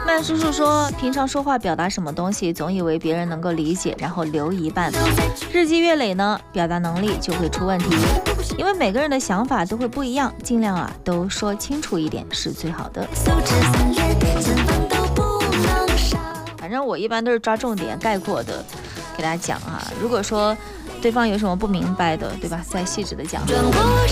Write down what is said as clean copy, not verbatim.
曼叔叔说，平常说话表达什么东西，总以为别人能够理解，然后留一半。日积月累呢，表达能力就会出问题，因为每个人的想法都会不一样，尽量都说清楚一点是最好的。反正我一般都是抓重点概括的给大家讲如果说对方有什么不明白的，对吧？再细致的讲。